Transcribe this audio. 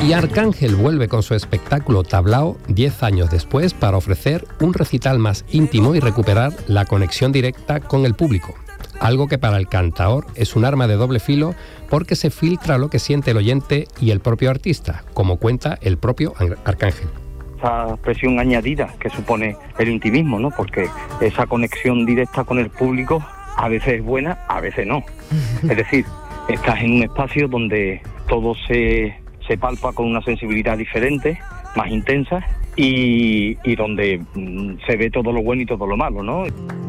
Y Arcángel vuelve con su espectáculo Tablao 10 años después para ofrecer un recital más íntimo y recuperar la conexión directa con el público. Algo que para el cantaor es un arma de doble filo porque se filtra lo que siente el oyente y el propio artista, como cuenta el propio Arcángel. Esa presión añadida que supone el intimismo, ¿no? Porque esa conexión directa con el público a veces es buena, a veces no. Es decir, estás en un espacio donde todo se palpa con una sensibilidad diferente, más intensa, y donde se ve todo lo bueno y todo lo malo, ¿no?